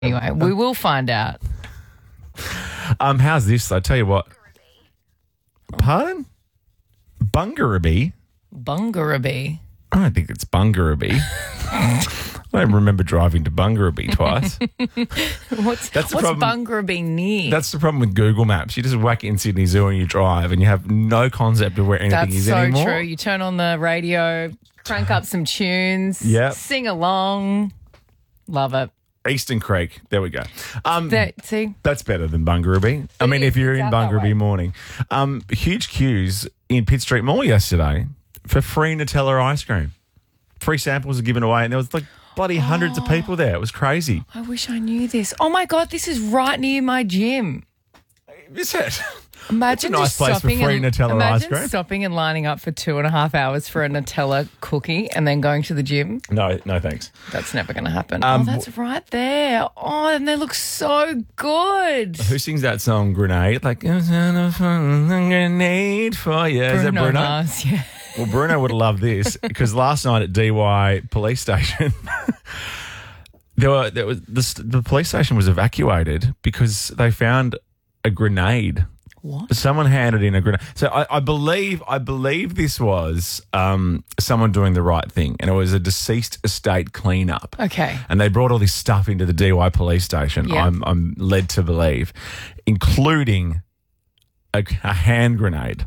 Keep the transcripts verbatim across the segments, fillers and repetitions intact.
Anyway, we will find out. Um, how's this? I tell you what. Pardon? Bungarabee? Bungarabee. I don't think it's Bungarabee. I don't remember driving to Bungarabee twice. What's, That's the what's problem. Bungarabee near? That's the problem with Google Maps. You just whack it in Sydney Zoo and you drive and you have no concept of where anything That's is so anymore. true. You turn on the radio, crank up some tunes, Yep. sing along. Love it. Eastern Creek. There we go. Um, That, see? That's better than Bungarabee. I mean, is. if you're It's in out that way. Bungarabee morning. Um, huge queues in Pitt Street Mall yesterday for free Nutella ice cream. Free samples are given away and there was like bloody hundreds of people there. It was crazy. I wish I knew this. Oh, my God, this is right near my gym. Is it? Imagine It's a nice just place for stopping free and, Nutella imagine ice cream. stopping and lining up for two and a half hours for a Nutella cookie and then going to the gym. No, no thanks. That's never going to happen. Um, oh, that's right there. Oh, and they look so good. Who sings that song, Grenade? Like, "It's a grenade for you." Is that Bruno? Mars, yeah. Well, Bruno would love this because last night at D Y police station, there were there was the, the police station was evacuated because they found a grenade. What? Someone handed in a grenade. So I, I believe I believe this was um, someone doing the right thing, and it was a deceased estate cleanup. Okay. And they brought all this stuff into the D Y police station. Yeah. I'm I'm led to believe, including a, a hand grenade.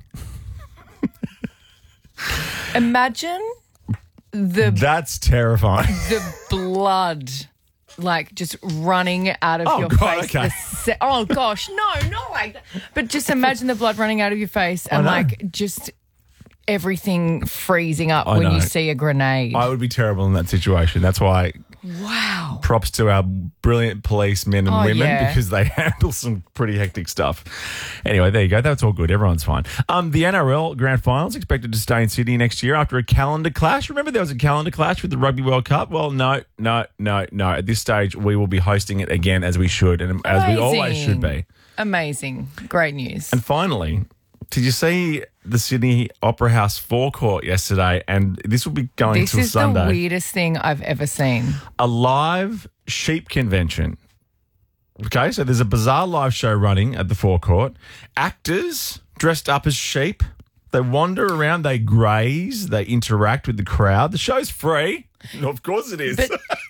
Imagine the That's terrifying. the blood, like just running out of Oh, your God, face. okay. The se- oh gosh, no, not like that. But just imagine the blood running out of your face and know. like just everything freezing up I when know. you see a grenade. I would be terrible in that situation. That's why Wow. props to our brilliant policemen and Oh, women yeah. because they handle some pretty hectic stuff. Anyway, there you go. That's all good. Everyone's fine. Um, the N R L Grand Finals expected to stay in Sydney next year after a calendar clash. Remember there was a calendar clash with the Rugby World Cup? Well, no, no, no, no. At this stage, we will be hosting it again as we should and as we always should be. Amazing. Great news. And finally, did you see the Sydney Opera House forecourt yesterday? And this will be going This till is Sunday. the weirdest thing I've ever seen. A live sheep convention. Okay, so there's a bizarre live show running at the forecourt. Actors dressed up as sheep. They wander around, they graze, they interact with the crowd. The show's free. Of course it is.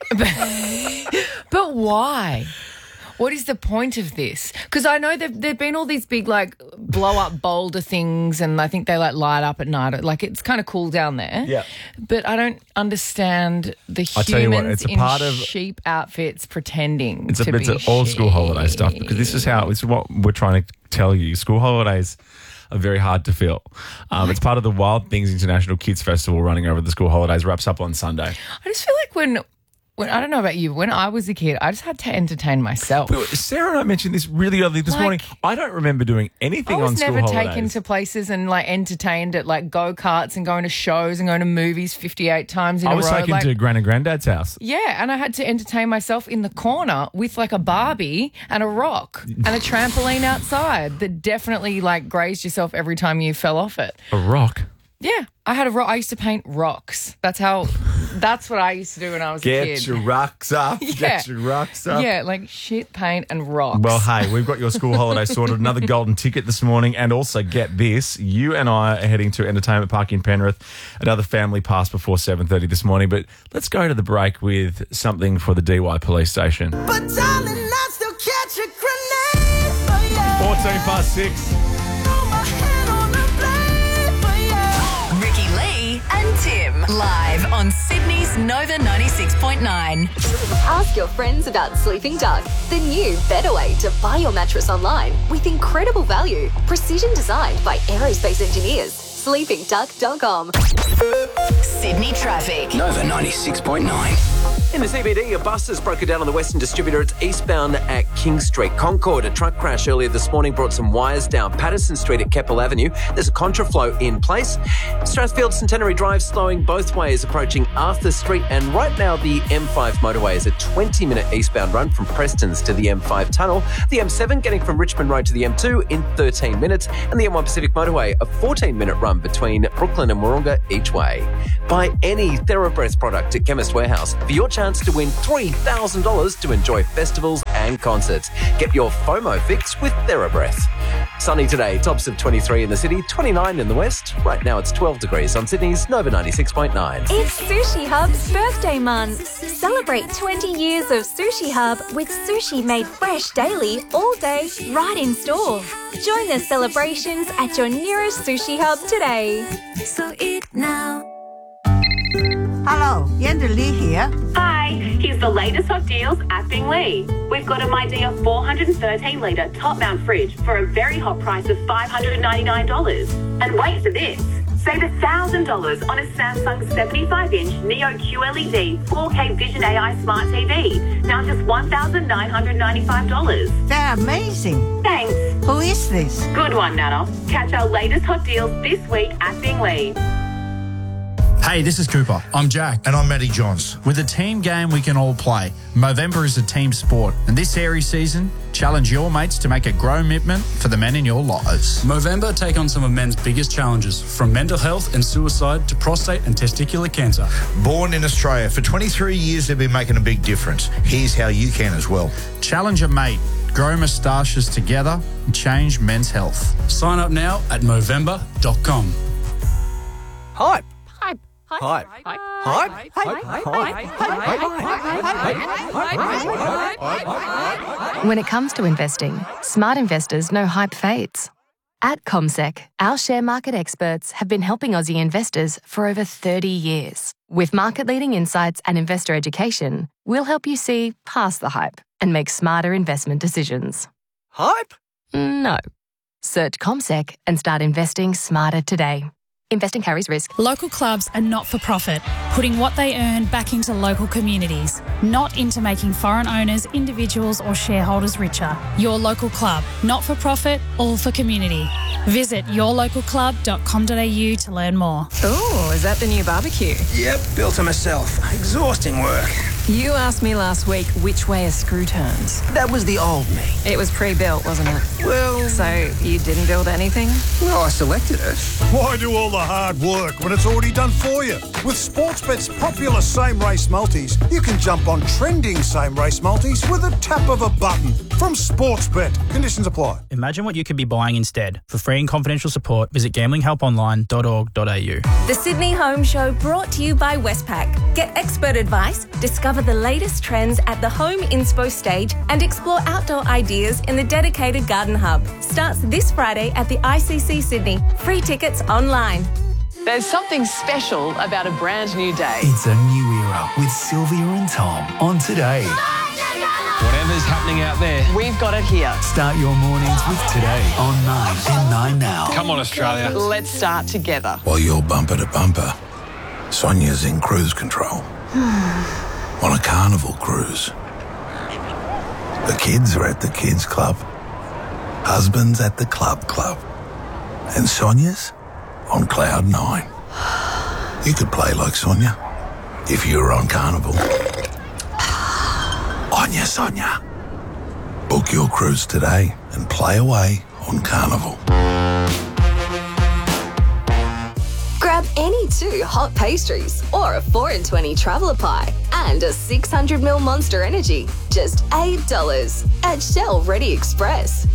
But, but why? What is the point of this? Because I know there there've been all these big like blow up boulder things, and I think they like light up at night. Like it's kind of cool down there. Yeah. But I don't understand the I tell you what, humans it's a in part of- sheep outfits pretending It's to a be it's an old school holiday sheep. stuff because this is how it's what we're trying to tell you. School holidays are very hard to fill. Um, it's part of the Wild Things International Kids Festival running over the school holidays. Wraps up on Sunday. I just feel like when. When, I don't know about you. When I was a kid, I just had to entertain myself. Sarah and I mentioned this really early this Like- morning. I don't remember doing anything I was on school never holidays. taken to places and like entertained at like go karts and going to shows and going to movies fifty-eight times in I a was row. taken like, to Gran and Granddad's house. yeah, and I had to entertain myself in the corner with like a Barbie and a rock and a trampoline outside that definitely like grazed yourself every time you fell off it. A rock. Yeah, I had a rock. I used to paint rocks. That's how. That's what I used to do when I was a Get kid. your rocks up. Yeah. Get your rocks up. Yeah, like shit, paint, and rocks. Well, hey, we've got your school holiday sorted. Another golden ticket this morning. And also, get this, you and I are heading to Entertainment Park in Penrith. Another family pass before seven thirty this morning. But let's go to the break with something for the D Y police station. But darling, I still catch a grenade for you. fourteen past six. Throw my hand on the blade for you. Ricky Lee and Tim. Live on Sydney's Nova ninety-six point nine. Ask your friends about Sleeping Duck, the new better way to buy your mattress online with incredible value, precision designed by aerospace engineers. sleeping duck dot com. Sydney traffic. Nova ninety-six point nine. In the C B D, a bus has broken down on the Western Distributor. It's eastbound at King Street. Concord, a truck crash earlier this morning brought some wires down Patterson Street at Keppel Avenue. There's a contraflow in place. Strathfield Centenary Drive slowing both ways approaching Arthur Street. And right now, the M five motorway is a twenty-minute eastbound run from Prestons to the M five tunnel. The M seven getting from Richmond Road to the M two in thirteen minutes. And the M one Pacific motorway, a fourteen-minute run between Brooklyn and Wahroonga each way. Buy any TheraBreath product at Chemist Warehouse. For your challenge chance to win three thousand dollars to enjoy festivals and concerts. Get your FOMO fix with TheraBreath. Sunny today, tops of twenty-three in the city, twenty-nine in the west. Right now it's twelve degrees on Sydney's Nova ninety-six point nine. It's Sushi Hub's birthday month. Celebrate twenty years of Sushi Hub with sushi made fresh daily, all day, right in store. Join the celebrations at your nearest Sushi Hub today. So eat now. Hello, Yender Lee here. Hi, here's the latest hot deals at Binglee. We've got a Midea four hundred thirteen litre top mount fridge for a very hot price of five hundred ninety-nine dollars. And wait for this. Save one thousand dollars on a Samsung seventy-five inch Neo Q L E D four K Vision A I Smart T V. Now just one thousand nine hundred ninety-five dollars. They're amazing. Thanks. Who is this? Good one, Nana. Catch our latest hot deals this week at Binglee. Hey, this is Cooper. I'm Jack. And I'm Matty Johns. With a team game we can all play, Movember is a team sport. And this Aries season, challenge your mates to make a grow commitment for the men in your lives. Movember take on some of men's biggest challenges, from mental health and suicide to prostate and testicular cancer. Born in Australia, for twenty-three years they've been making a big difference. Here's how you can as well. Challenge a mate, grow moustaches together, and change men's health. Sign up now at movember dot com. Hype. Hype. Hype. Hype. Hype. Hype. When it comes to investing, smart investors know hype fades. At CommSec, our share market experts have been helping Aussie investors for over thirty years. With market-leading insights and investor education, we'll help you see past the hype and make smarter investment decisions. Hype? No. Search CommSec and start investing smarter today. Investing carries risk. Local clubs are not-for-profit, putting what they earn back into local communities, not into making foreign owners, individuals or shareholders richer. Your local club, not-for-profit, all for community. Visit your local club dot com dot a u to learn more. Oh, is that the new barbecue? Yep, built it myself. Exhausting work. You asked me last week which way a screw turns. That was the old me. It was pre-built, wasn't it? Well... So you didn't build anything? Well, I selected it. Why do all the hard work when it's already done for you? With Sportsbet's popular same-race multis, you can jump on trending same-race multis with a tap of a button. From Sportsbet. Conditions apply. Imagine what you could be buying instead. For free and confidential support, visit gambling help online dot org dot a u. The Sydney Home Show brought to you by Westpac. Get expert advice, discover the latest trends at the Home Inspo stage and explore outdoor ideas in the dedicated Garden Hub. Starts this Friday at the I C C Sydney. Free tickets online. There's something special about a brand new day. It's a new era with Sylvia and Tom on Today. Whatever's happening out there, we've got it here. Start your mornings with Today on nine and nine now. Come on, Australia. Let's start together. While you're bumper to bumper, Sonia's in cruise control. On a carnival cruise. The kids are at the kids club. Husband's at the club club. And Sonia's on cloud nine. You could play like Sonia if you were on Carnival. Onya Sonia. Book your cruise today and play away on Carnival. Grab any two hot pastries or a four in twenty traveller pie and a six hundred milliliter Monster Energy. Just eight dollars at Shell Ready Express.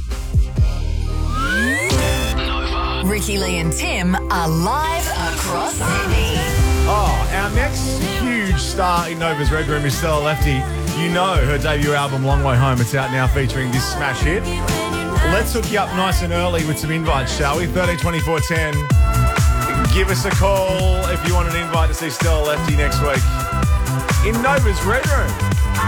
Ricky Lee and Tim are live across Sydney. Oh, our next huge star in Nova's Red Room is Stella Lefty. You know her debut album, Long Way Home. It's out now featuring this smash hit. Let's hook you up nice and early with some invites, shall we? thirteen twenty-four ten. Give us a call if you want an invite to see Stella Lefty next week in Nova's Red Room.